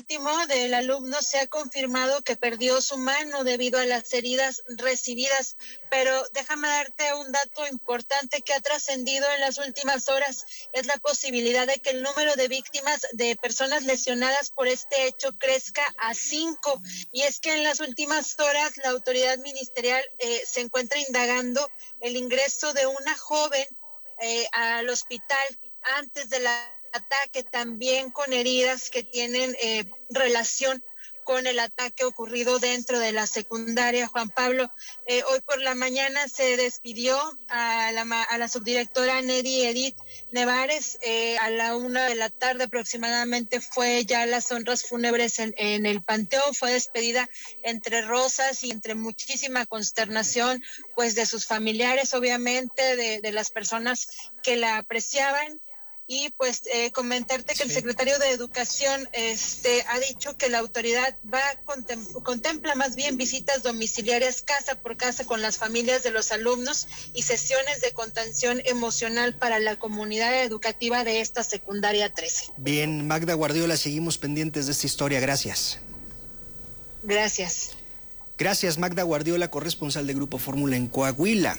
último del alumno se ha confirmado que perdió su mano debido a las heridas recibidas, pero déjame darte un dato importante que ha trascendido en las últimas horas, es la posibilidad de que el número de víctimas de personas lesionadas por este hecho crezca a 5, y es que en las últimas horas la autoridad ministerial se encuentra indagando el ingreso de una joven al hospital antes del ataque, también con heridas que tienen relación con el ataque ocurrido dentro de la secundaria. Juan Pablo, hoy por la mañana se despidió a la subdirectora Neri Edith Nevares, a la 1:00 p.m. aproximadamente fue ya las honras fúnebres en el panteón, fue despedida entre rosas y entre muchísima consternación, pues de sus familiares, obviamente, de las personas que la apreciaban. Y pues comentarte que el secretario de Educación ha dicho que la autoridad contempla más bien visitas domiciliarias casa por casa con las familias de los alumnos y sesiones de contención emocional para la comunidad educativa de esta secundaria 13. Bien, Magda Guardiola, seguimos pendientes de esta historia. Gracias. Gracias. Gracias, Magda Guardiola, corresponsal de Grupo Fórmula en Coahuila.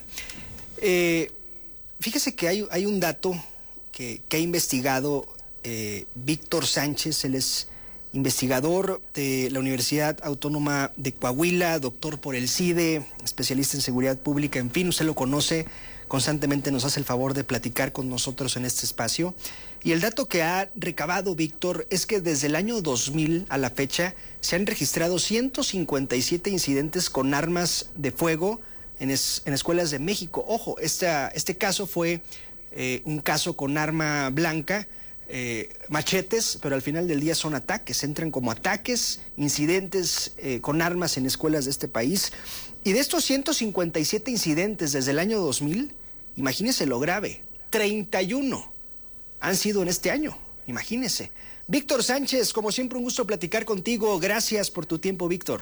Fíjese que hay un dato que ha investigado Víctor Sánchez. Él es investigador de la Universidad Autónoma de Coahuila, doctor por el CIDE, especialista en seguridad pública, en fin, usted lo conoce, constantemente nos hace el favor de platicar con nosotros en este espacio. Y el dato que ha recabado Víctor es que desde el año 2000 a la fecha se han registrado 157 incidentes con armas de fuego en escuelas de México. Ojo, este caso fue un caso con arma blanca, machetes, pero al final del día son ataques, entran como ataques, incidentes con armas en escuelas de este país. Y de estos 157 incidentes desde el año 2000, imagínese lo grave, 31 han sido en este año, imagínese. Víctor Sánchez, como siempre un gusto platicar contigo, gracias por tu tiempo, Víctor.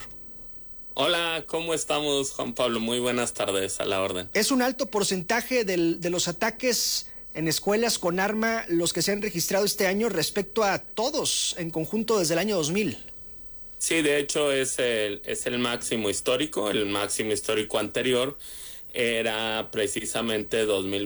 Hola, ¿cómo estamos, Juan Pablo? Muy buenas tardes, a la orden. Es un alto porcentaje de los ataques en escuelas con arma los que se han registrado este año respecto a todos en conjunto desde el año 2000. Sí, de hecho es el máximo histórico. El máximo histórico anterior era precisamente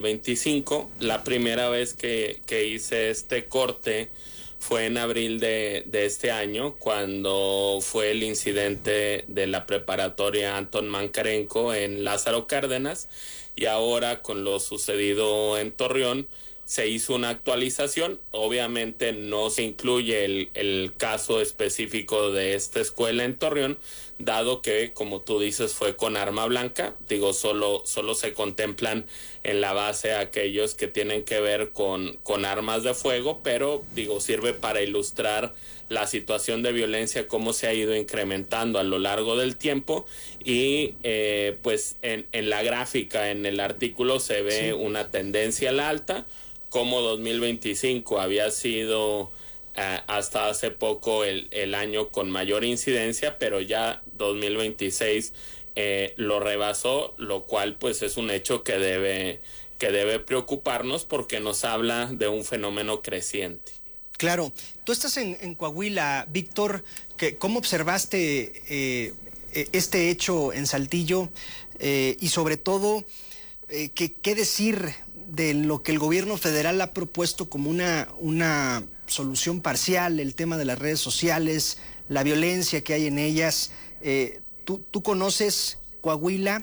2025. La primera vez que hice este corte fue en abril de este año, cuando fue el incidente de la preparatoria Anton Mankarenko en Lázaro Cárdenas, y ahora con lo sucedido en Torreón se hizo una actualización. Obviamente no se incluye el caso específico de esta escuela en Torreón, dado que, como tú dices, fue con arma blanca. Digo, solo se contemplan en la base aquellos que tienen que ver con armas de fuego, pero digo, sirve para ilustrar la situación de violencia, cómo se ha ido incrementando a lo largo del tiempo. Y pues en la gráfica, en el artículo, se ve una tendencia a la alta, como 2025 había sido hasta hace poco el año con mayor incidencia, pero ya 2026 lo rebasó, lo cual pues es un hecho que debe preocuparnos, porque nos habla de un fenómeno creciente. Claro, tú estás en Coahuila, Víctor, ¿cómo observaste este hecho en Saltillo? Y sobre todo, ¿qué decir de lo que el gobierno federal ha propuesto como una solución parcial, el tema de las redes sociales, la violencia que hay en ellas? Tú conoces Coahuila,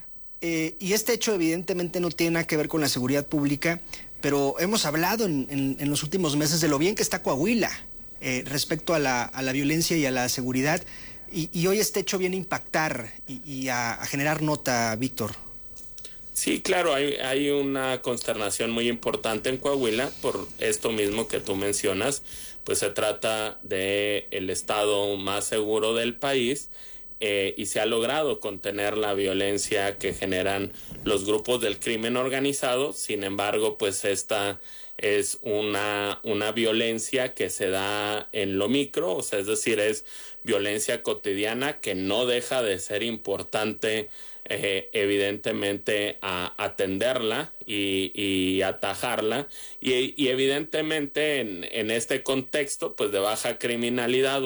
y este hecho evidentemente no tiene nada que ver con la seguridad pública, pero hemos hablado en los últimos meses de lo bien que está Coahuila respecto a la violencia y a la seguridad, y hoy este hecho viene a impactar y a generar nota, Víctor. Sí, claro, hay una consternación muy importante en Coahuila por esto mismo que tú mencionas. Pues se trata de el estado más seguro del país, y se ha logrado contener la violencia que generan los grupos del crimen organizado. Sin embargo, pues esta es una violencia que se da en lo micro, o sea, es decir, es violencia cotidiana que no deja de ser importante, evidentemente, a atenderla y atajarla, y evidentemente en este contexto pues de baja criminalidad,